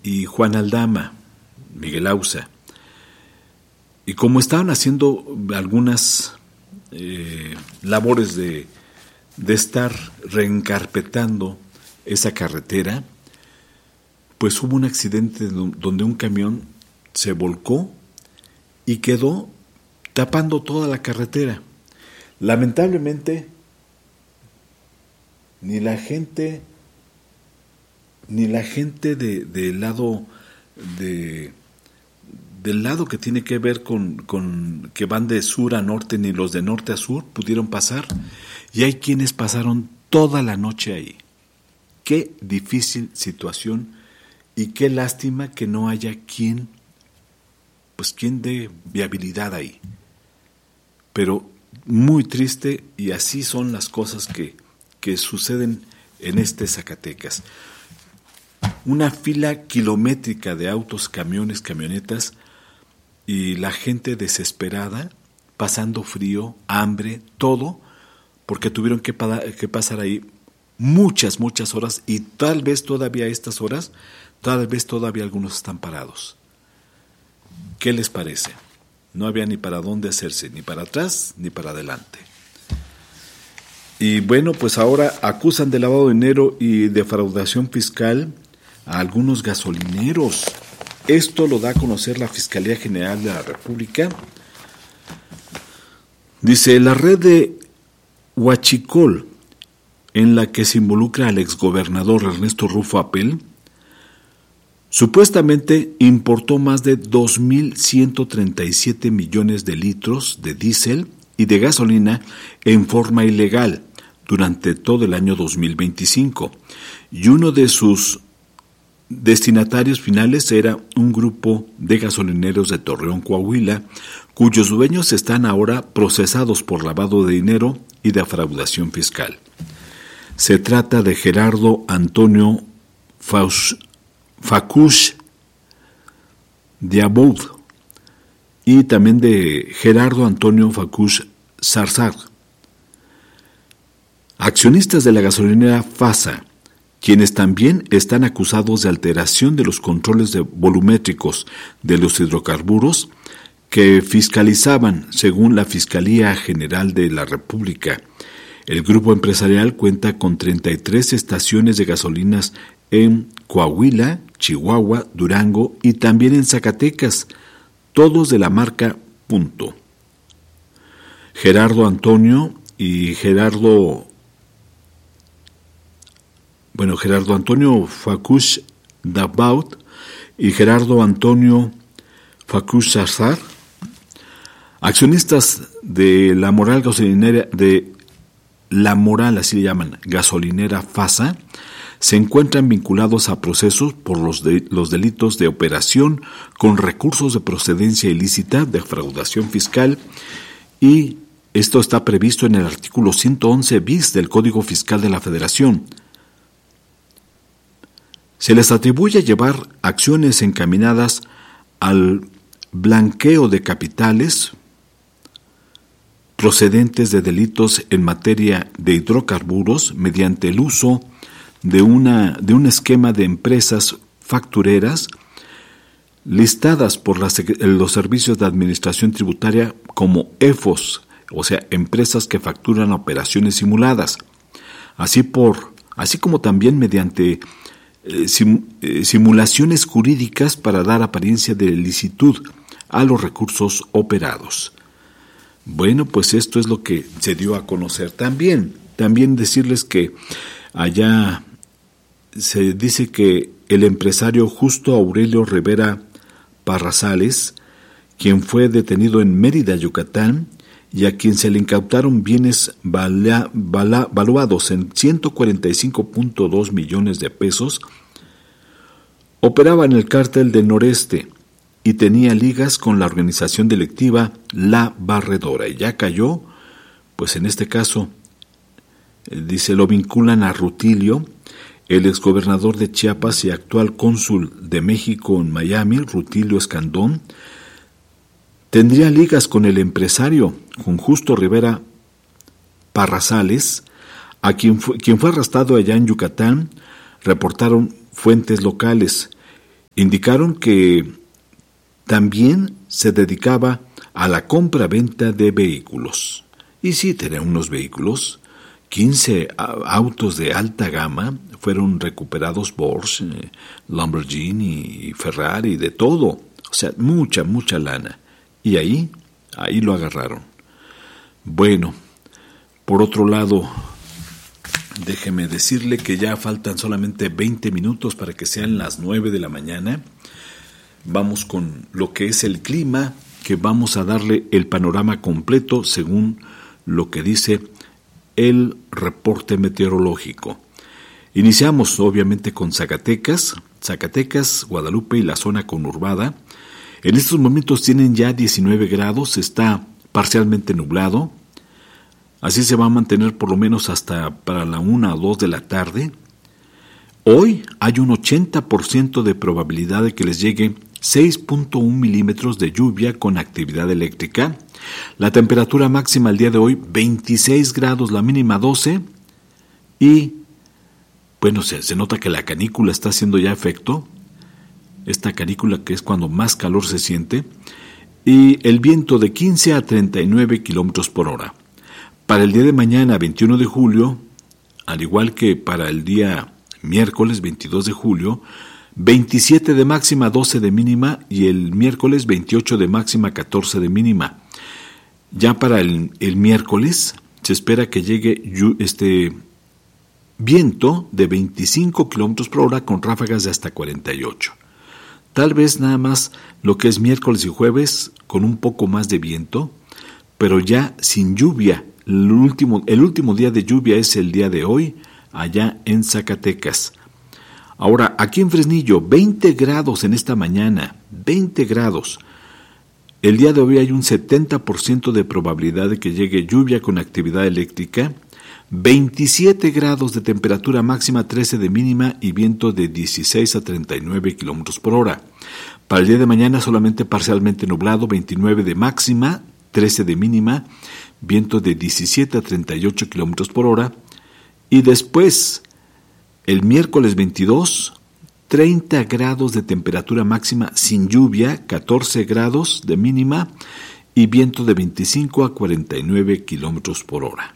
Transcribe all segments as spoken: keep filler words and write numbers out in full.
y Juan Aldama, Miguel Ausa. Y como estaban haciendo algunas eh, labores de, de estar reencarpetando esa carretera, pues hubo un accidente donde un camión se volcó y quedó tapando toda la carretera. Lamentablemente, ni la gente, ni la gente de, del lado de del lado que tiene que ver con, con que van de sur a norte, ni los de norte a sur pudieron pasar, y hay quienes pasaron toda la noche ahí. Qué difícil situación y qué lástima que no haya quien, pues quien dé viabilidad ahí. Pero muy triste, y así son las cosas que, que suceden en este Zacatecas. Una fila kilométrica de autos, camiones, camionetas, y la gente desesperada, pasando frío, hambre, todo, porque tuvieron que, pa- que pasar ahí muchas, muchas horas, y tal vez todavía a estas horas, tal vez todavía algunos están parados. ¿Qué les parece? No había ni para dónde hacerse, ni para atrás, ni para adelante. Y bueno, pues ahora acusan de lavado de dinero y defraudación fiscal a algunos gasolineros. Esto lo da a conocer la Fiscalía General de la República. Dice, la red de Huachicol, en la que se involucra al exgobernador Ernesto Rufo Apel, supuestamente importó más de dos mil ciento treinta y siete millones de litros de diésel y de gasolina en forma ilegal durante todo el año dos mil veinticinco, y uno de sus destinatarios finales era un grupo de gasolineros de Torreón, Coahuila, cuyos dueños están ahora procesados por lavado de dinero y defraudación fiscal. Se trata de Gerardo Antonio Faus, Facush Diaboud y también de Gerardo Antonio Facush Zarzar, accionistas de la gasolinera FASA, quienes también están acusados de alteración de los controles de volumétricos de los hidrocarburos que fiscalizaban según la Fiscalía General de la República. El grupo empresarial cuenta con treinta y tres estaciones de gasolinas en Coahuila, Chihuahua, Durango y también en Zacatecas, todos de la marca Punto. Gerardo Antonio y Gerardo Bueno, Gerardo Antonio Facush Dabaut y Gerardo Antonio Facush Zarzar, accionistas de la moral gasolinera de la moral, así le llaman, gasolinera FASA, se encuentran vinculados a procesos por los, de, los delitos de operación con recursos de procedencia ilícita, defraudación fiscal, y esto está previsto en el artículo ciento once bis del Código Fiscal de la Federación. Se les atribuye llevar acciones encaminadas al blanqueo de capitales procedentes de delitos en materia de hidrocarburos mediante el uso de, una, de un esquema de empresas factureras listadas por las, los servicios de administración tributaria como E F O S, o sea, empresas que facturan operaciones simuladas, así, por, así como también mediante Eh, sim, eh, simulaciones jurídicas para dar apariencia de licitud a los recursos operados. Bueno, pues esto es lo que se dio a conocer. También, también decirles que allá se dice que el empresario Justo Aurelio Rivera Parrazales, quien fue detenido en Mérida, Yucatán, y a quien se le incautaron bienes vala, vala, valuados en ciento cuarenta y cinco punto dos millones de pesos, operaba en el cártel del Noreste y tenía ligas con la organización delictiva La Barredora. Y ya cayó, pues en este caso, dice, lo vinculan a Rutilio, el exgobernador de Chiapas y actual cónsul de México en Miami, Rutilio Escandón. Tendría ligas con el empresario, con Justo Rivera Parrazales, a quien fue, quien fue arrestado allá en Yucatán, reportaron fuentes locales, Indicaron que también se dedicaba a la compra-venta de vehículos. Y sí, tenía unos vehículos, quince autos de alta gama, fueron recuperados Porsche, Lamborghini, Ferrari, de todo. O sea, mucha, mucha lana. Y ahí, ahí lo agarraron. Bueno, por otro lado, déjeme decirle que ya faltan solamente veinte minutos para que sean las nueve de la mañana. Vamos con lo que es el clima, que vamos a darle el panorama completo según lo que dice el reporte meteorológico. Iniciamos obviamente con Zacatecas, Zacatecas, Guadalupe y la zona conurbada. En estos momentos tienen ya diecinueve grados, está parcialmente nublado. Así se va a mantener por lo menos hasta para la una o dos de la tarde. Hoy hay un ochenta por ciento de probabilidad de que les llegue seis punto uno milímetros de lluvia con actividad eléctrica. La temperatura máxima el día de hoy, veintiséis grados, la mínima doce. Y, bueno, se, se nota que la canícula está haciendo ya efecto. Esta canícula que es cuando más calor se siente. Y el viento de quince a treinta y nueve kilómetros por hora. Para el día de mañana, veintiuno de julio, al igual que para el día miércoles, veintidós de julio, veintisiete de máxima, doce de mínima, y el miércoles veintiocho de máxima, catorce de mínima. Ya para el, el miércoles se espera que llegue este viento de veinticinco kilómetros por hora con ráfagas de hasta cuarenta y ocho. Tal vez nada más lo que es miércoles y jueves con un poco más de viento, pero ya sin lluvia. El último, el último día de lluvia es el día de hoy, allá en Zacatecas. Ahora, aquí en Fresnillo, veinte grados en esta mañana, veinte grados. El día de hoy hay un setenta por ciento de probabilidad de que llegue lluvia con actividad eléctrica, veintisiete grados de temperatura máxima, trece de mínima y viento de dieciséis a treinta y nueve kilómetros por hora. Para el día de mañana solamente parcialmente nublado, veintinueve de máxima, trece de mínima, viento de diecisiete a treinta y ocho kilómetros por hora. Y después, el miércoles veintidós, treinta grados de temperatura máxima sin lluvia, catorce grados de mínima y viento de veinticinco a cuarenta y nueve kilómetros por hora.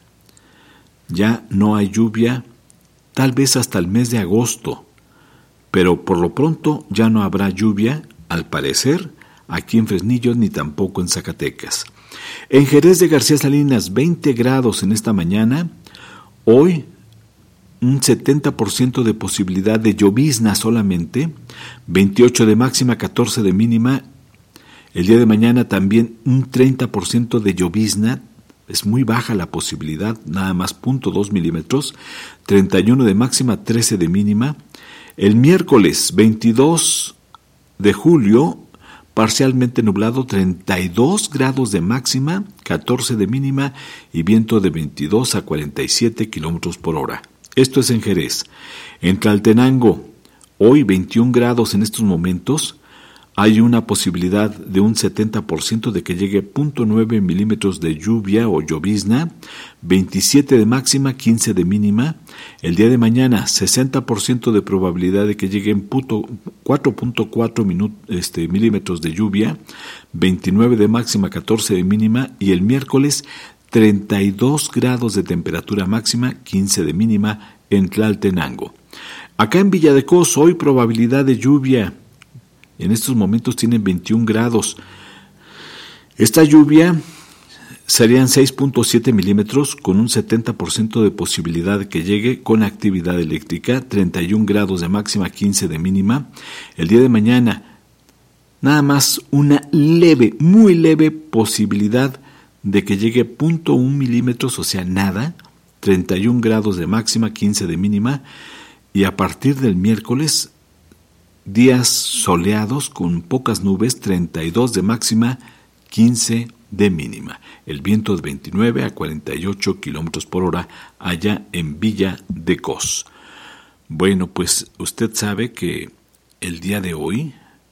Ya no hay lluvia, tal vez hasta el mes de agosto, pero por lo pronto ya no habrá lluvia, al parecer, aquí en Fresnillo ni tampoco en Zacatecas. En Jerez de García Salinas, veinte grados en esta mañana. Hoy, un setenta por ciento de posibilidad de llovizna solamente, veintiocho de máxima, catorce de mínima. El día de mañana también un treinta por ciento de llovizna, es muy baja la posibilidad, nada más cero punto dos milímetros, treinta y uno de máxima, trece de mínima. El miércoles veintidós de julio, parcialmente nublado, treinta y dos grados de máxima, catorce de mínima y viento de veintidós a cuarenta y siete kilómetros por hora. Esto es en Jerez. En Tlaltenango, hoy veintiún grados en estos momentos, hay una posibilidad de un setenta por ciento de que llegue cero punto nueve milímetros de lluvia o llovizna, veintisiete de máxima, quince de mínima. El día de mañana, sesenta por ciento de probabilidad de que lleguen cuatro punto cuatro este, milímetros de lluvia, veintinueve de máxima, catorce de mínima. Y el miércoles, treinta y dos grados de temperatura máxima, quince de mínima en Tlaltenango. Acá en Villa de Cos, hoy probabilidad de lluvia. En estos momentos tienen veintiún grados. Esta lluvia serían seis punto siete milímetros con un setenta por ciento de posibilidad de que llegue con actividad eléctrica, treinta y un grados de máxima, quince de mínima. El día de mañana, nada más una leve, muy leve posibilidad de que llegue cero punto uno milímetros, o sea, nada, treinta y un grados de máxima, quince de mínima. Y a partir del miércoles, días soleados con pocas nubes, treinta y dos de máxima, quince de mínima. El viento de veintinueve a cuarenta y ocho kilómetros por hora allá en Villa de Cos. Bueno, pues usted sabe que el día de hoy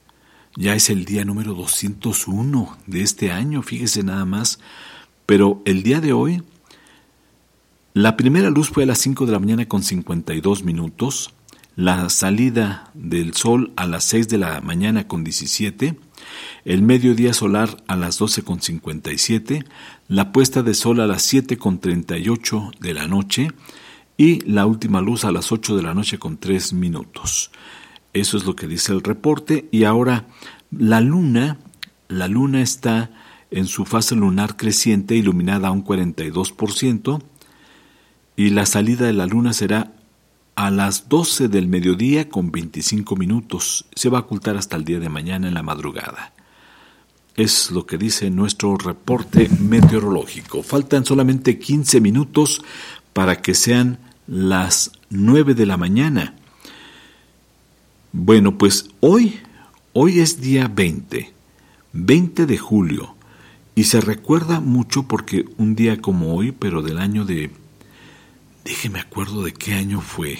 ya es el día número doscientos uno de este año, fíjese nada más. Pero el día de hoy, la primera luz fue a las cinco de la mañana con cincuenta y dos minutos. la salida del sol a las seis de la mañana con diecisiete, el mediodía solar a las doce con cincuenta y siete, la puesta de sol a las siete con treinta y ocho de la noche y la última luz a las ocho de la noche con tres minutos. Eso es lo que dice el reporte. Y ahora la luna, la luna está en su fase lunar creciente, iluminada a un cuarenta y dos por ciento, y la salida de la luna será a las doce del mediodía con veinticinco minutos. Se va a ocultar hasta el día de mañana en la madrugada. Es lo que dice nuestro reporte meteorológico. Faltan solamente quince minutos para que sean las nueve de la mañana. Bueno, pues hoy, hoy es día veinte, veinte de julio, y se recuerda mucho porque un día como hoy, pero del año de... Déjeme acuerdo de qué año fue,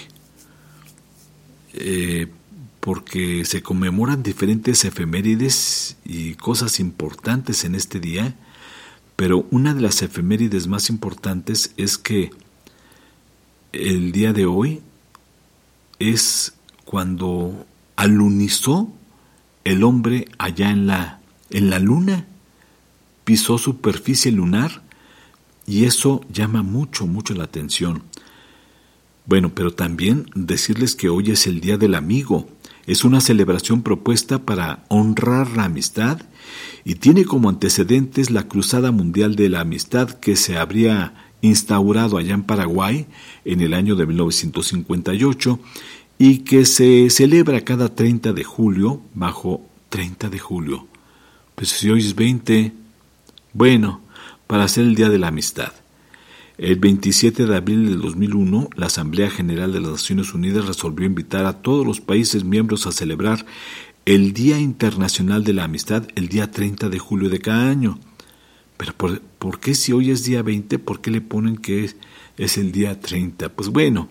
eh, porque se conmemoran diferentes efemérides y cosas importantes en este día, pero una de las efemérides más importantes es que el día de hoy es cuando alunizó el hombre allá en la, en la luna, pisó superficie lunar, y eso llama mucho, mucho la atención. Bueno, pero también decirles que hoy es el Día del Amigo. Es una celebración propuesta para honrar la amistad y tiene como antecedentes la Cruzada Mundial de la Amistad que se habría instaurado allá en Paraguay en el año de mil novecientos cincuenta y ocho y que se celebra cada treinta de julio, bajo treinta de julio. Pues si hoy es veinte, bueno, para hacer el Día de la Amistad. El veintisiete de abril del dos mil uno, la Asamblea General de las Naciones Unidas resolvió invitar a todos los países miembros a celebrar el Día Internacional de la Amistad el día treinta de julio de cada año. Pero ¿por, ¿por qué si hoy es día veinte, por qué le ponen que es, es el día treinta? Pues bueno,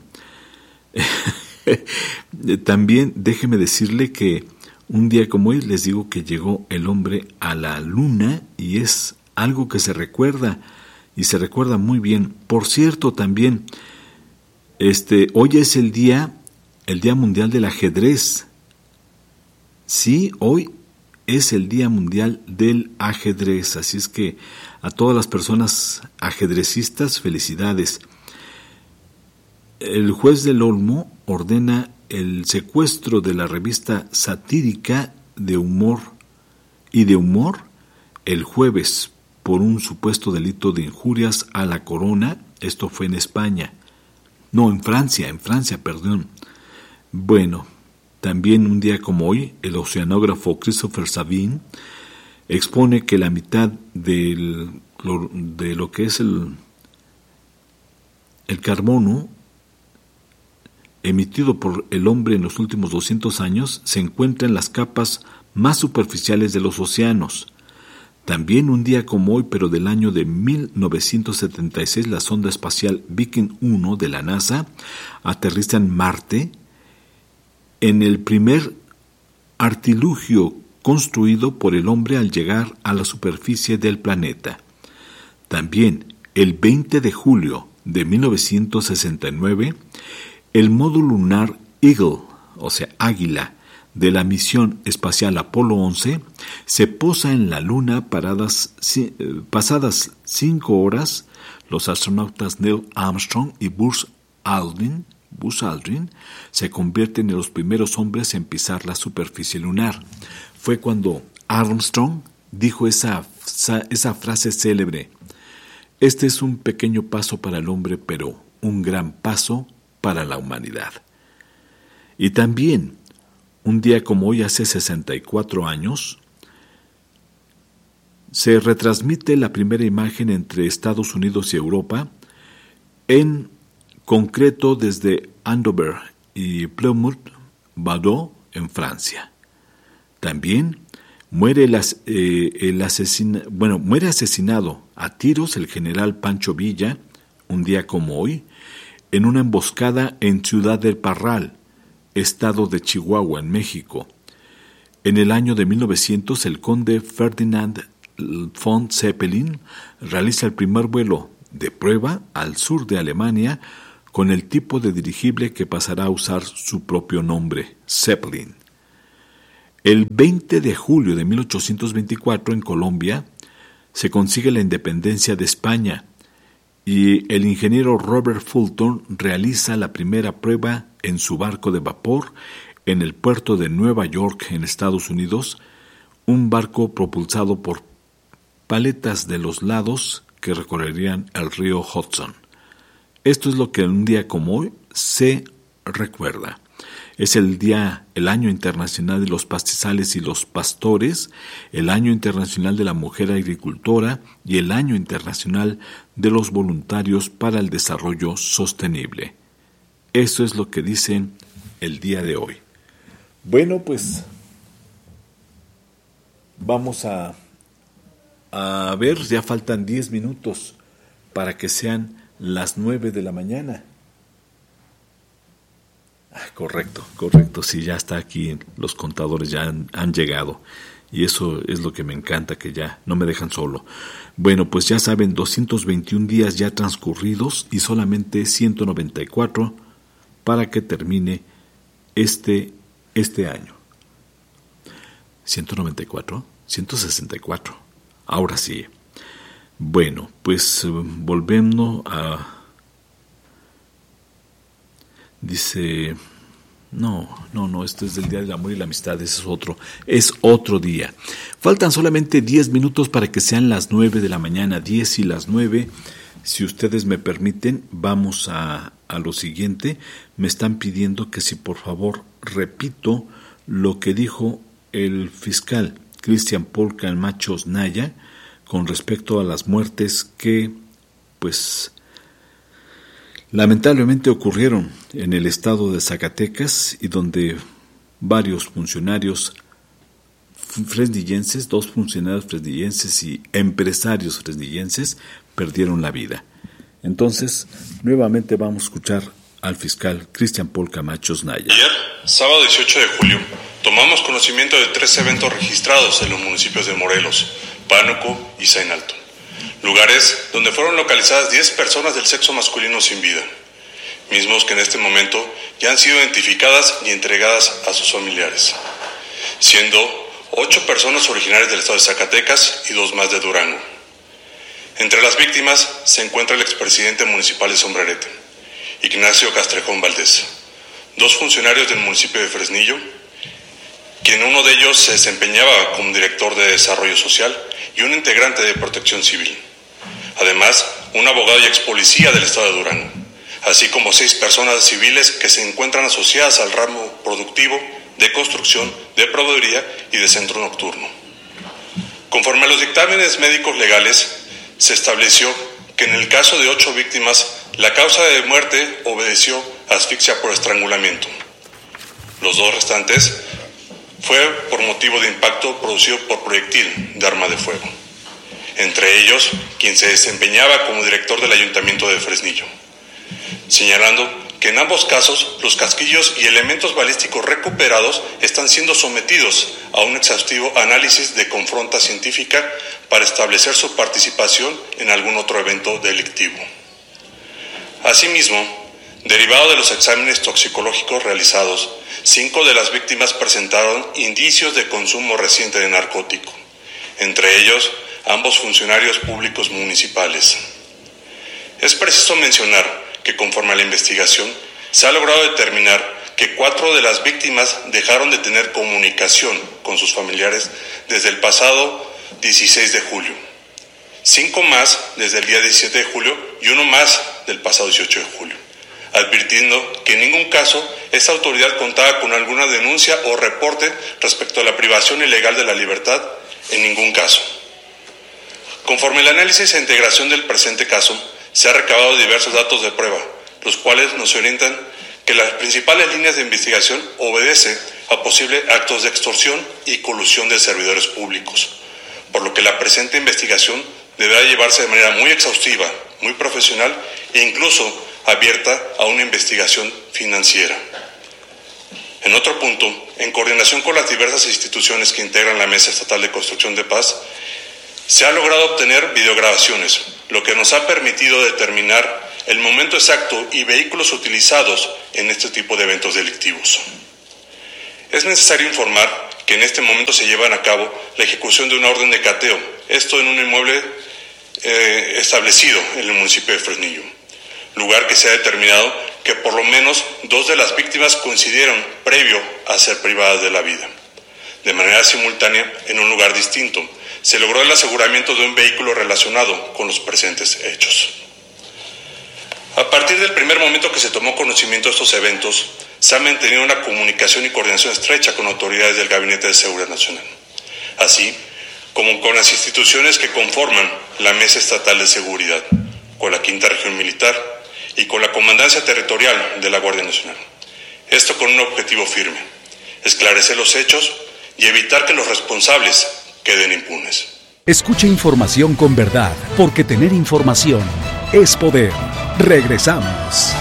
también déjeme decirle que un día como hoy les digo que llegó el hombre a la luna y es algo que se recuerda y se recuerda muy bien. Por cierto, también este hoy es el día el Día Mundial del Ajedrez. Sí, hoy es el Día Mundial del Ajedrez, así es que a todas las personas ajedrecistas, felicidades. El juez del Olmo ordena el secuestro de la revista satírica de humor y de humor el jueves por un supuesto delito de injurias a la corona. Esto fue en España. No, en Francia, en Francia, perdón. Bueno, también un día como hoy, el oceanógrafo Christopher Sabin expone que la mitad del, lo, de lo que es el, el carbono emitido por el hombre en los últimos doscientos años se encuentra en las capas más superficiales de los océanos. También un día como hoy, pero del año de mil novecientos setenta y seis, la sonda espacial Viking uno de la NASA aterriza en Marte en el primer artilugio construido por el hombre al llegar a la superficie del planeta. También, el veinte de julio de mil novecientos sesenta y nueve, el módulo lunar Eagle, o sea, Águila, de la misión espacial Apolo once, se posa en la Luna paradas, eh, pasadas cinco horas. Los astronautas Neil Armstrong y Buzz Aldrin, Buzz Aldrin se convierten en los primeros hombres en pisar la superficie lunar. Fue cuando Armstrong dijo esa, esa, esa frase célebre: este es un pequeño paso para el hombre, pero un gran paso para la humanidad. Y también, un día como hoy, hace sesenta y cuatro años, se retransmite la primera imagen entre Estados Unidos y Europa, en concreto desde Andover y Plymouth, Bordeaux, en Francia. También muere, el, eh, el asesina, bueno, muere asesinado a tiros el general Pancho Villa, un día como hoy, en una emboscada en Ciudad del Parral, estado de Chihuahua, en México. En el año de mil novecientos, el conde Ferdinand von Zeppelin realiza el primer vuelo de prueba al sur de Alemania con el tipo de dirigible que pasará a usar su propio nombre, Zeppelin. El veinte de julio de mil ochocientos veinticuatro, en Colombia, se consigue la independencia de España y el ingeniero Robert Fulton realiza la primera prueba en su barco de vapor en el puerto de Nueva York, en Estados Unidos, un barco propulsado por paletas de los lados que recorrerían el río Hudson. Esto es lo que un día como hoy se recuerda. Es el día, el Año Internacional de los Pastizales y los Pastores, el Año Internacional de la Mujer Agricultora y el Año Internacional de los Voluntarios para el Desarrollo Sostenible. Eso es lo que dicen el día de hoy. Bueno, pues vamos a, a ver, ya faltan diez minutos para que sean las nueve de la mañana. Ah, correcto, correcto, sí, ya está aquí, los contadores ya han, han llegado y eso es lo que me encanta, que ya no me dejan solo. Bueno, pues ya saben, doscientos veintiún días ya transcurridos y solamente ciento noventa y cuatro para que termine este, este año. ¿ciento noventa y cuatro? ciento sesenta y cuatro. Ahora sí. Bueno, pues volviendo a... Dice, no, no, no, este es del Día del Amor y la Amistad, ese es otro, es otro día. Faltan solamente diez minutos para que sean las nueve de la mañana, diez y las nueve. Si ustedes me permiten, vamos a, a lo siguiente. Me están pidiendo que si por favor repito lo que dijo el fiscal Cristian Paul Camacho Naya con respecto a las muertes que, pues, lamentablemente ocurrieron en el estado de Zacatecas y donde varios funcionarios fresnillenses, dos funcionarios fresnillenses y empresarios fresnillenses perdieron la vida. Entonces, nuevamente vamos a escuchar al fiscal Cristian Paul Camacho Naya. Ayer, sábado dieciocho de julio, tomamos conocimiento de tres eventos registrados en los municipios de Morelos, Pánuco y Zainalto. Lugares donde fueron localizadas diez personas del sexo masculino sin vida, mismos que en este momento ya han sido identificadas y entregadas a sus familiares, siendo ocho personas originarias del estado de Zacatecas y dos más de Durango. Entre las víctimas se encuentra el expresidente municipal de Sombrerete, Ignacio Castrejón Valdés, dos funcionarios del municipio de Fresnillo, quien uno de ellos se desempeñaba como director de Desarrollo Social y un integrante de Protección Civil. Además, un abogado y ex policía del estado de Durango, así como seis personas civiles que se encuentran asociadas al ramo productivo de construcción, de proveeduría y de centro nocturno. Conforme a los dictámenes médicos legales, se estableció que en el caso de ocho víctimas, la causa de muerte obedeció a asfixia por estrangulamiento. Los dos restantes fue por motivo de impacto producido por proyectil de arma de fuego. Entre ellos, quien se desempeñaba como director del Ayuntamiento de Fresnillo, señalando que en ambos casos los casquillos y elementos balísticos recuperados están siendo sometidos a un exhaustivo análisis de confronta científica para establecer su participación en algún otro evento delictivo. Asimismo, derivado de los exámenes toxicológicos realizados, cinco de las víctimas presentaron indicios de consumo reciente de narcótico, entre ellos ambos funcionarios públicos municipales. Es preciso mencionar que conforme a la investigación, se ha logrado determinar que cuatro de las víctimas dejaron de tener comunicación con sus familiares desde el pasado dieciséis de julio, cinco más desde el día diecisiete de julio y uno más del pasado dieciocho de julio, advirtiendo que en ningún caso esta autoridad contaba con alguna denuncia o reporte respecto a la privación ilegal de la libertad, en ningún caso. Conforme al análisis e integración del presente caso, se han recabado diversos datos de prueba, los cuales nos orientan que las principales líneas de investigación obedecen a posibles actos de extorsión y colusión de servidores públicos, por lo que la presente investigación deberá llevarse de manera muy exhaustiva, muy profesional e incluso abierta a una investigación financiera. En otro punto, en coordinación con las diversas instituciones que integran la Mesa Estatal de Construcción de Paz, se ha logrado obtener videograbaciones, lo que nos ha permitido determinar el momento exacto y vehículos utilizados en este tipo de eventos delictivos. Es necesario informar que en este momento se llevan a cabo la ejecución de una orden de cateo, esto en un inmueble eh, establecido en el municipio de Fresnillo, lugar que se ha determinado que por lo menos dos de las víctimas coincidieron previo a ser privadas de la vida. De manera simultánea, en un lugar distinto, se logró el aseguramiento de un vehículo relacionado con los presentes hechos. A partir del primer momento que se tomó conocimiento de estos eventos, se ha mantenido una comunicación y coordinación estrecha con autoridades del Gabinete de Seguridad Nacional, así como con las instituciones que conforman la Mesa Estatal de Seguridad, con la Quinta Región Militar y con la Comandancia Territorial de la Guardia Nacional. Esto con un objetivo firme: esclarecer los hechos y evitar que los responsables queden impunes. Escucha información con verdad, porque tener información es poder. Regresamos.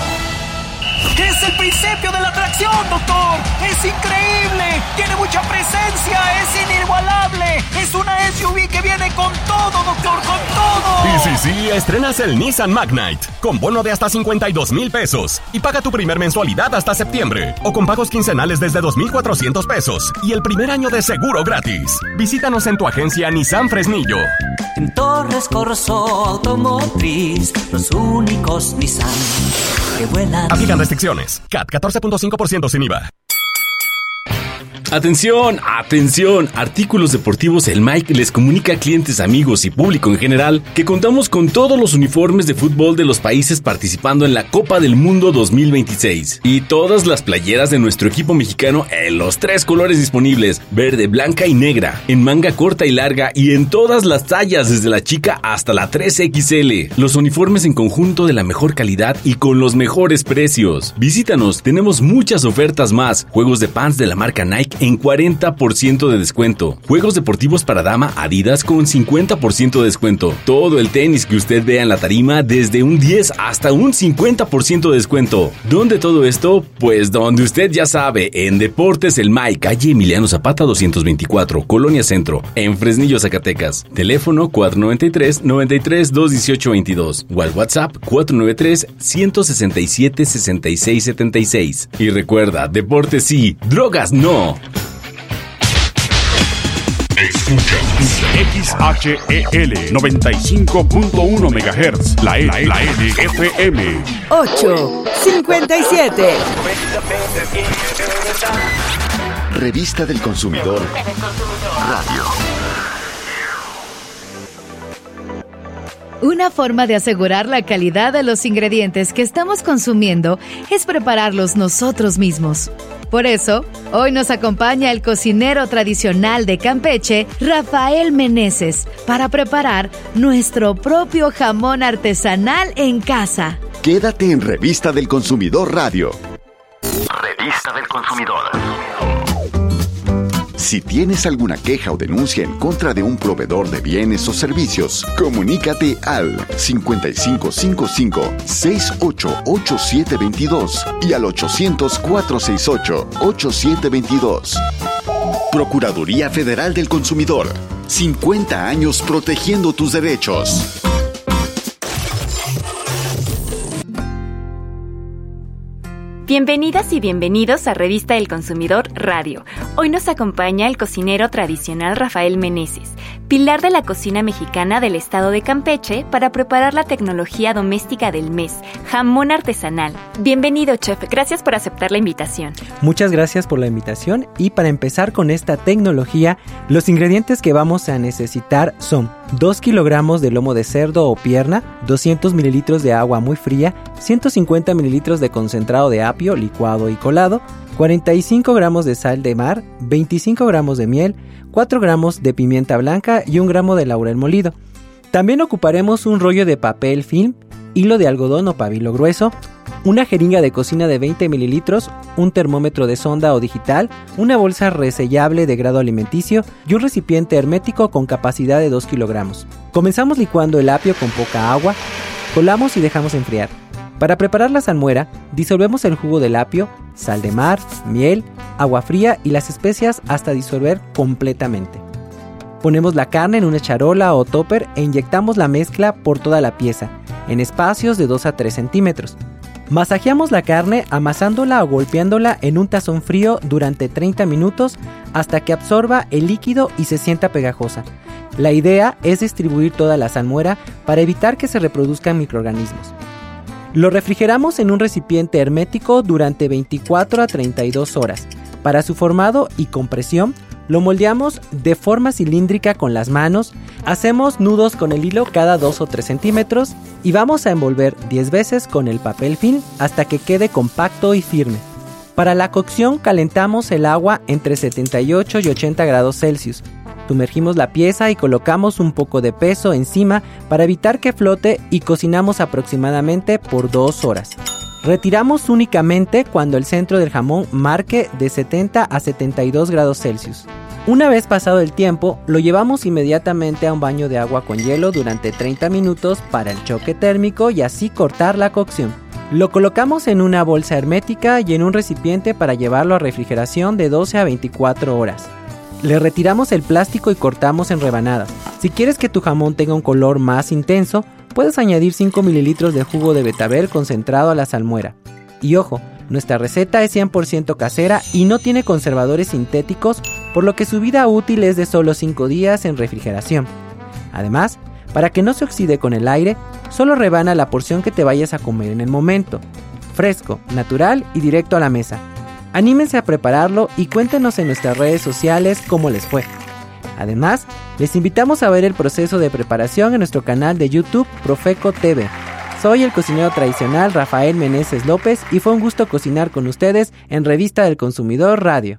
Es el principio de la atracción, doctor. Es increíble. Tiene mucha presencia. Es inigualable. Es una S U V que viene con todo, doctor, con todo. Sí, sí, sí. Estrenas el Nissan Magnite con bono de hasta cincuenta y dos mil pesos y paga tu primer mensualidad hasta septiembre o con pagos quincenales desde dos mil cuatrocientos pesos y el primer año de seguro gratis. Visítanos en tu agencia Nissan Fresnillo. En Torres Corso Automotriz, los únicos Nissan que vuelan. Aplican restricciones. C A T catorce punto cinco por ciento sin I V A. Atención, atención, Artículos Deportivos El Mike les comunica a clientes, amigos y público en general que contamos con todos los uniformes de fútbol de los países participando en la Copa del Mundo dos mil veintiséis y todas las playeras de nuestro equipo mexicano en los tres colores disponibles, verde, blanca y negra, en manga corta y larga y en todas las tallas desde la chica hasta la tres equis ele. Los uniformes en conjunto de la mejor calidad y con los mejores precios. Visítanos, tenemos muchas ofertas más, juegos de pants de la marca Nike en cuarenta por ciento de descuento. Juegos deportivos para dama Adidas con cincuenta por ciento de descuento. Todo el tenis que usted vea en la tarima desde un diez hasta un cincuenta por ciento de descuento. ¿Dónde todo esto? Pues donde usted ya sabe, en Deportes El Mike, calle Emiliano Zapata doscientos veinticuatro, Colonia Centro, en Fresnillo, Zacatecas. Teléfono cuatro noventa y tres, noventa y tres, doscientos dieciocho veintidós o al WhatsApp cuatro noventa y tres, ciento sesenta y siete, sesenta y seis setenta y seis. Y recuerda, deportes sí, drogas no. Escucha X H E L noventa y cinco punto uno megahertz, la E, la N F M ocho cincuenta y siete. Revista del Consumidor Radio. Una forma de asegurar la calidad de los ingredientes que estamos consumiendo es prepararlos nosotros mismos. Por eso, hoy nos acompaña el cocinero tradicional de Campeche, Rafael Meneses, para preparar nuestro propio jamón artesanal en casa. Quédate en Revista del Consumidor Radio. Revista del Consumidor. Si tienes alguna queja o denuncia en contra de un proveedor de bienes o servicios, comunícate al cincuenta y cinco cincuenta y cinco, sesenta y ocho, ochenta y siete veintidós y al ochocientos, cuatrocientos sesenta y ocho, ochenta y siete veintidós. Procuraduría Federal del Consumidor. cincuenta años protegiendo tus derechos. Bienvenidas y bienvenidos a Revista El Consumidor Radio. Hoy nos acompaña el cocinero tradicional Rafael Meneses, pilar de la cocina mexicana del estado de Campeche, para preparar la tecnología doméstica del mes, jamón artesanal. Bienvenido, chef. Gracias por aceptar la invitación. Muchas gracias por la invitación y para empezar con esta tecnología, los ingredientes que vamos a necesitar son dos kilogramos de lomo de cerdo o pierna, doscientos mililitros de agua muy fría, ciento cincuenta mililitros de concentrado de apio licuado y colado, cuarenta y cinco gramos de sal de mar, veinticinco gramos de miel, cuatro gramos de pimienta blanca y un gramo de laurel molido. También ocuparemos un rollo de papel film, hilo de algodón o pabilo grueso, una jeringa de cocina de veinte mililitros, un termómetro de sonda o digital, una bolsa resellable de grado alimenticio y un recipiente hermético con capacidad de dos kilogramos. Comenzamos licuando el apio con poca agua, colamos y dejamos enfriar. Para preparar la salmuera, disolvemos el jugo del apio, sal de mar, miel, agua fría y las especias hasta disolver completamente. Ponemos la carne en una charola o topper e inyectamos la mezcla por toda la pieza. en espacios de dos a tres centímetros. Masajeamos la carne amasándola o golpeándola en un tazón frío durante treinta minutos hasta que absorba el líquido y se sienta pegajosa. La idea es distribuir toda la salmuera para evitar que se reproduzcan microorganismos. Lo refrigeramos en un recipiente hermético durante veinticuatro a treinta y dos horas. Para su formado y compresión, lo moldeamos de forma cilíndrica con las manos, hacemos nudos con el hilo cada dos o tres centímetros y vamos a envolver diez veces con el papel film hasta que quede compacto y firme. Para la cocción calentamos el agua entre setenta y ocho y ochenta grados Celsius. Sumergimos la pieza y colocamos un poco de peso encima para evitar que flote y cocinamos aproximadamente por dos horas. Retiramos únicamente cuando el centro del jamón marque de setenta a setenta y dos grados Celsius. Una vez pasado el tiempo, lo llevamos inmediatamente a un baño de agua con hielo durante treinta minutos para el choque térmico y así cortar la cocción. Lo colocamos en una bolsa hermética y en un recipiente para llevarlo a refrigeración de doce a veinticuatro horas. Le retiramos el plástico y cortamos en rebanadas. Si quieres que tu jamón tenga un color más intenso, puedes añadir cinco mililitros de jugo de betabel concentrado a la salmuera. Y ojo, nuestra receta es cien por ciento casera y no tiene conservadores sintéticos, por lo que su vida útil es de solo cinco días en refrigeración. Además, para que no se oxide con el aire, solo rebana la porción que te vayas a comer en el momento. Fresco, natural y directo a la mesa. Anímense a prepararlo y cuéntenos en nuestras redes sociales cómo les fue. Además, les invitamos a ver el proceso de preparación en nuestro canal de YouTube Profeco T V. Soy el cocinero tradicional Rafael Meneses López y fue un gusto cocinar con ustedes en Revista del Consumidor Radio.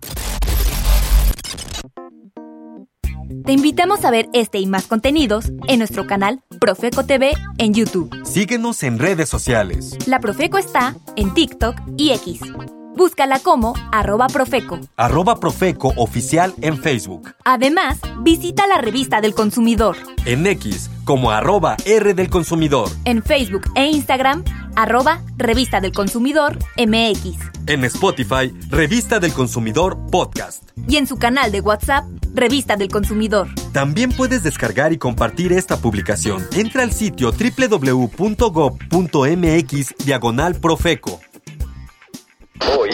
Te invitamos a ver este y más contenidos en nuestro canal Profeco T V en YouTube. Síguenos en redes sociales. La Profeco está en TikTok y X. Búscala como arroba Profeco. Arroba Profeco Oficial en Facebook. Además, visita la Revista del Consumidor. En X como arroba R del Consumidor. En Facebook e Instagram, arroba Revista del Consumidor M X. En Spotify, Revista del Consumidor Podcast. Y en su canal de WhatsApp, Revista del Consumidor. También puedes descargar y compartir esta publicación. Entra al sitio doble u doble u doble u punto gob punto m x diagonal Profeco. Hoy,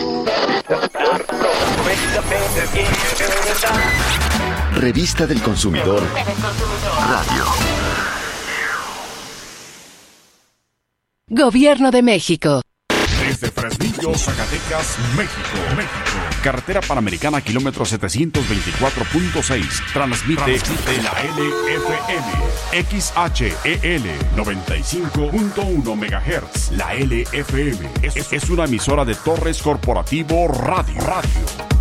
Revista del Consumidor Radio. Gobierno de México. Desde Fresnillo, Zacatecas, México. México. Carretera Panamericana, kilómetro setecientos veinticuatro punto seis. Transmite, Transmite la L F M. X H E L noventa y cinco punto uno megahertz. La L F M es, es una emisora de Torres Corporativo Radio. Radio.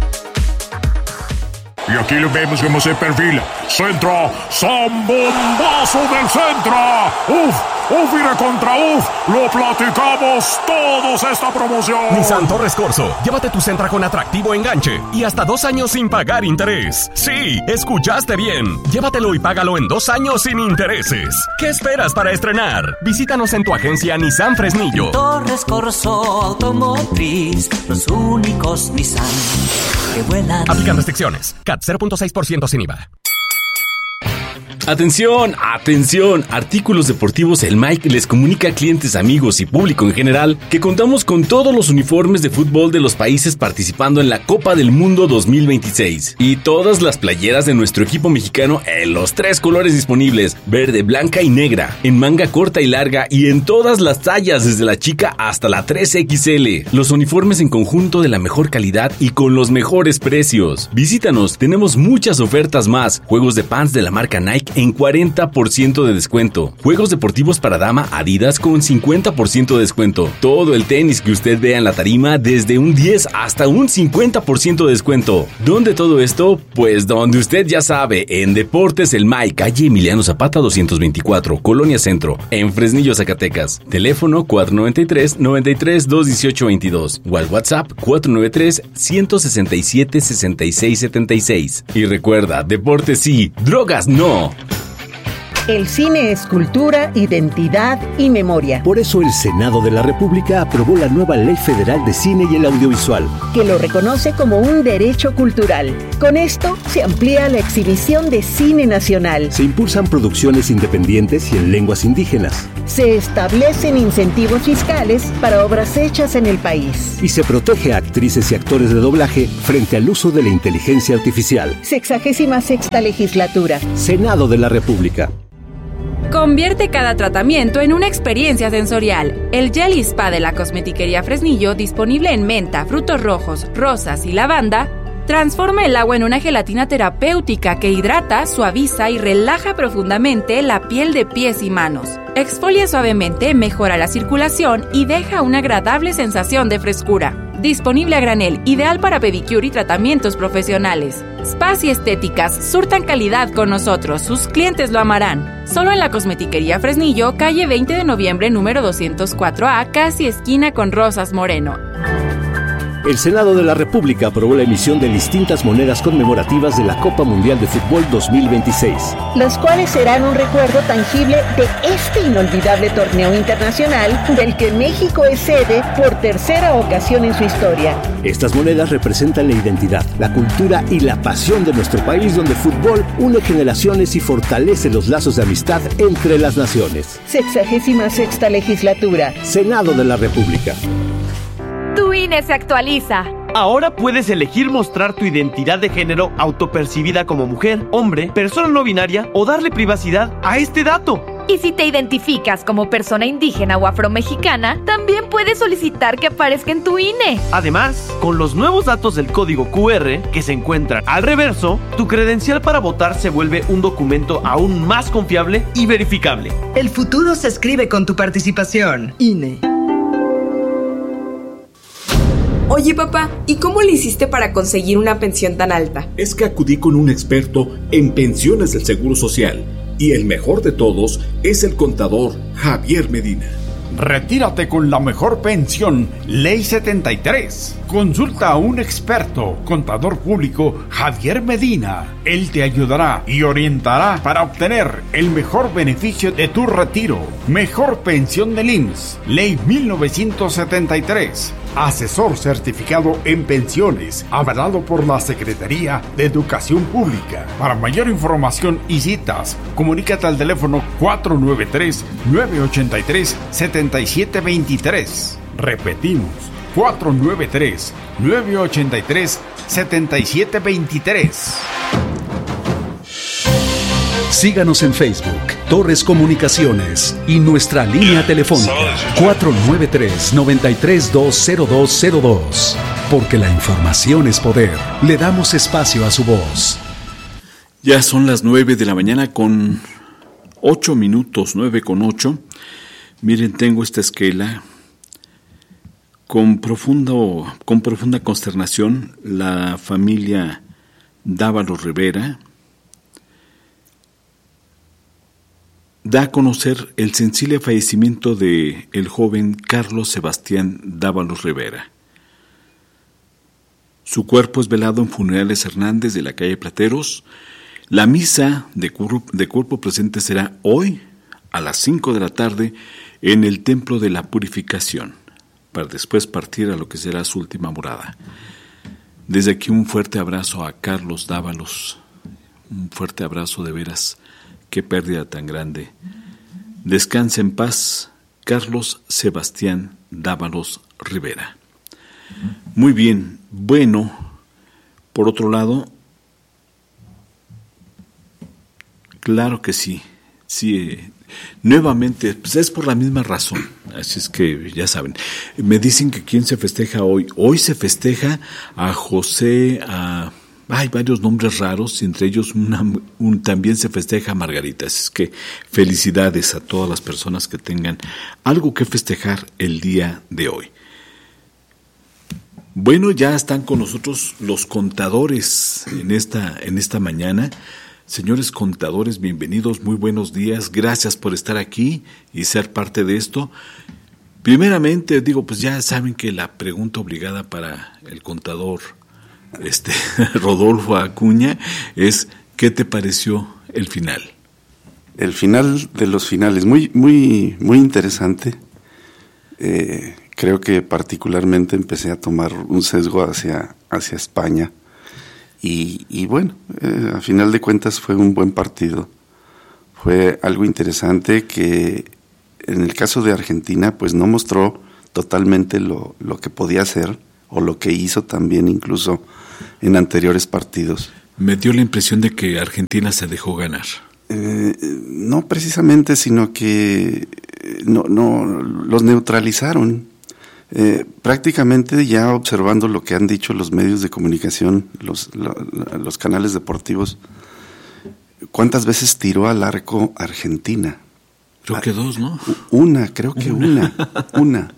Y aquí lo vemos cómo se perfila. Centro, Zambombazo del centro. Uf, uf y contra uf. Lo platicamos todos esta promoción. Nissan Torres Corso, llévate tu Sentra con atractivo enganche y hasta dos años sin pagar interés. Sí, escuchaste bien. Llévatelo y págalo en dos años sin intereses. ¿Qué esperas para estrenar? Visítanos en tu agencia Nissan Fresnillo. Torres Corso Automotriz, los únicos Nissan que vuelan. Aplican restricciones. C A T cero punto seis por ciento sin I V A. Atención, atención, Artículos Deportivos El Mike les comunica a clientes, amigos y público en general que contamos con todos los uniformes de fútbol de los países participando en la Copa del Mundo dos mil veintiséis y todas las playeras de nuestro equipo mexicano en los tres colores disponibles, verde, blanca y negra, en manga corta y larga y en todas las tallas desde la chica hasta la tres equis ele. Los uniformes en conjunto de la mejor calidad y con los mejores precios. Visítanos, tenemos muchas ofertas más, juegos de pants de la marca Nike en cuarenta por ciento de descuento. Juegos deportivos para dama Adidas con cincuenta por ciento de descuento. Todo el tenis que usted vea en la tarima desde un diez hasta un cincuenta por ciento de descuento. ¿Dónde todo esto? Pues donde usted ya sabe, en Deportes El Mike, calle Emiliano Zapata doscientos veinticuatro, Colonia Centro, en Fresnillo, Zacatecas. Teléfono cuatro noventa y tres, noventa y tres, doscientos dieciocho veintidós o al WhatsApp cuatro noventa y tres, ciento sesenta y siete, sesenta y seis setenta y seis. Y recuerda, deportes sí, drogas no. El cine es cultura, identidad y memoria. Por eso el Senado de la República aprobó la nueva Ley Federal de Cine y el Audiovisual, que lo reconoce como un derecho cultural. Con esto se amplía la exhibición de cine nacional. Se impulsan producciones independientes y en lenguas indígenas. Se establecen incentivos fiscales para obras hechas en el país. Y se protege a actrices y actores de doblaje frente al uso de la inteligencia artificial. Sexagésima sexta legislatura. Senado de la República. Convierte cada tratamiento en una experiencia sensorial. El Jelly Spa de la Cosmetiquería Fresnillo, disponible en menta, frutos rojos, rosas y lavanda, transforma el agua en una gelatina terapéutica que hidrata, suaviza y relaja profundamente la piel de pies y manos. Exfolia suavemente, mejora la circulación y deja una agradable sensación de frescura. Disponible a granel, ideal para pedicure y tratamientos profesionales. Spas y estéticas surtan calidad con nosotros, sus clientes lo amarán. Solo en la Cosmetiquería Fresnillo, calle veinte de noviembre, número doscientos cuatro A, casi esquina con Rosas Moreno. El Senado de la República aprobó la emisión de distintas monedas conmemorativas de la Copa Mundial de Fútbol dos mil veintiséis. Las cuales serán un recuerdo tangible de este inolvidable torneo internacional del que México es sede por tercera ocasión en su historia. Estas monedas representan la identidad, la cultura y la pasión de nuestro país, donde el fútbol une generaciones y fortalece los lazos de amistad entre las naciones. Sexagésima sexta legislatura. Senado de la República. Tu I N E se actualiza. Ahora puedes elegir mostrar tu identidad de género autopercibida como mujer, hombre, persona no binaria o darle privacidad a este dato. Y si te identificas como persona indígena o afromexicana, también puedes solicitar que aparezca en tu I N E. Además, con los nuevos datos del código Q R que se encuentran al reverso, tu credencial para votar se vuelve un documento aún más confiable y verificable. El futuro se escribe con tu participación. I N E. Oye, papá, ¿y cómo le hiciste para conseguir una pensión tan alta? Es que acudí con un experto en pensiones del Seguro Social, y el mejor de todos es el contador Javier Medina. Retírate con la mejor pensión, Ley setenta y tres. Consulta a un experto, contador público Javier Medina. Él te ayudará y orientará para obtener el mejor beneficio de tu retiro. Mejor pensión del I M S S, Ley mil novecientos setenta y tres. Asesor certificado en pensiones, avalado por la Secretaría de Educación Pública. Para mayor información y citas, comunícate al teléfono cuatro nueve tres, nueve ocho tres, siete siete dos tres. Repetimos, cuatro nueve tres, nueve ocho tres, siete siete dos tres. Síganos en Facebook, Torres Comunicaciones, y nuestra línea telefónica cuatro nueve tres, nueve tres dos, cero dos cero dos. Porque la información es poder. Le damos espacio a su voz. Ya son las nueve de la mañana con ocho minutos, nueve con ocho. Miren, tengo esta esquela. Con, profundo, con profunda consternación, la familia Dávalos Rivera da a conocer el sensible fallecimiento de el joven Carlos Sebastián Dávalos Rivera. Su cuerpo es velado en Funerales Hernández de la calle Plateros. La misa de, cur- de cuerpo presente será hoy a las cinco de la tarde en el Templo de la Purificación, para después partir a lo que será su última morada. Desde aquí un fuerte abrazo a Carlos Dávalos, un fuerte abrazo de veras. Qué pérdida tan grande. Descanse en paz, Carlos Sebastián Dávalos Rivera. Muy bien, bueno, por otro lado, claro que sí, sí, eh, nuevamente, pues es por la misma razón, así es que ya saben. Me dicen que quién se festeja hoy. Hoy se festeja a José, a... Hay varios nombres raros, entre ellos una, un, también se festeja a Margarita. Es que felicidades a todas las personas que tengan algo que festejar el día de hoy. Bueno, ya están con nosotros los contadores en esta, en esta mañana. Señores contadores, bienvenidos, muy buenos días. Gracias por estar aquí y ser parte de esto. Primeramente, digo, pues ya saben que la pregunta obligada para el contador Este, Rodolfo Acuña es: ¿qué te pareció el final? el final de los finales, muy, muy, muy interesante. Eh, creo que particularmente empecé a tomar un sesgo hacia, hacia España. Y, y bueno, eh, a final de cuentas fue un buen partido. Fue algo interesante que en el caso de Argentina pues no mostró totalmente lo, lo que podía hacer o lo que hizo también incluso en anteriores partidos. Me dio la impresión de que Argentina se dejó ganar. Eh, no precisamente, sino que no, no los neutralizaron. Eh, prácticamente ya observando lo que han dicho los medios de comunicación, los, lo, los canales deportivos, ¿cuántas veces tiró al arco Argentina? Creo que dos, ¿no? Una, creo que una, una.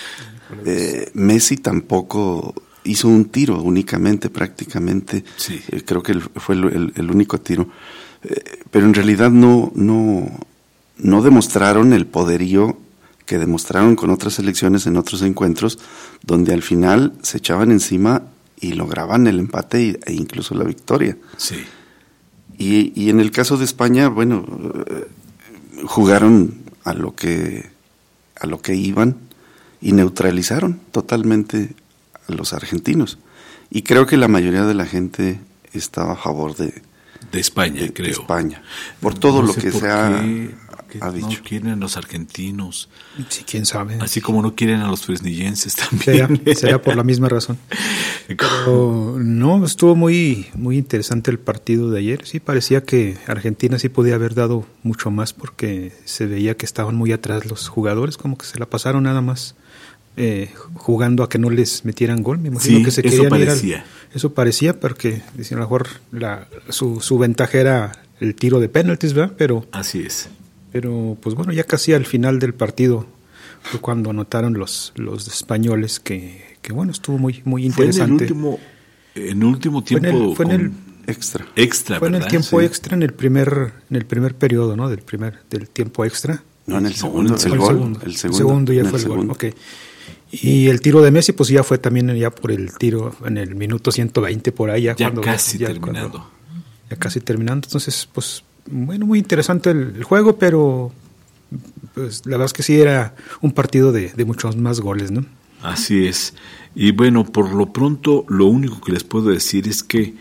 Eh, Messi tampoco hizo un tiro únicamente, prácticamente. Sí. Eh, creo que fue el, el, el único tiro. Eh, pero en realidad no, no, no demostraron el poderío que demostraron con otras selecciones en otros encuentros, donde al final se echaban encima y lograban el empate y, e incluso la victoria. Sí. Y, y en el caso de España, bueno, eh, jugaron a lo que a lo que iban y neutralizaron totalmente a los argentinos. Y creo que la mayoría de la gente estaba a favor de de España, de, creo. De España, por todo no lo sé que por se ha, qué, ha dicho. No quieren a los argentinos. Sí, quién sabe. Así como no quieren a los fresnillenses también. Será, será por la misma razón. Pero no, estuvo muy, muy interesante el partido de ayer. Sí, parecía que Argentina sí podía haber dado mucho más porque se veía que estaban muy atrás los jugadores, como que se la pasaron nada más eh, jugando a que no les metieran gol. Me imagino sí, que se eso querían parecía. Ir al, eso parecía porque a lo mejor la, su, su ventaja era el tiro de penaltis, ¿verdad? Pero así es. Pero pues bueno, ya casi al final del partido fue cuando anotaron los los españoles que, que bueno, estuvo muy muy interesante. Fue en el último, en el último tiempo. Fue en el, fue en el extra. Extra, Fue en ¿verdad? el tiempo sí. extra en el primer en el primer periodo, ¿no? Del primer del tiempo extra. No, en el segundo, no, el, el, gol, segundo. el segundo. El segundo ya el fue el segundo. gol. Okay. Y el tiro de Messi pues ya fue también ya por el tiro en el minuto ciento veinte por ahí ya, ya cuando casi ya terminando. Cuando, ya casi terminando, entonces pues bueno, muy interesante el, el juego, pero pues la verdad es que sí era un partido de, de muchos más goles, ¿no? Así es. Y bueno, por lo pronto, lo único que les puedo decir es que,